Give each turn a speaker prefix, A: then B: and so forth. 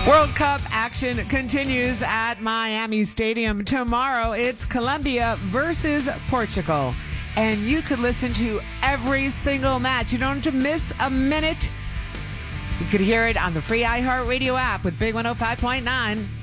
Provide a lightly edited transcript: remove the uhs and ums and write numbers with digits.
A: World Cup action continues at Miami Stadium. Tomorrow, it's Colombia versus Portugal. And you could listen to every single match. You don't have to miss a minute. You could hear it on the free iHeartRadio app with Big 105.9.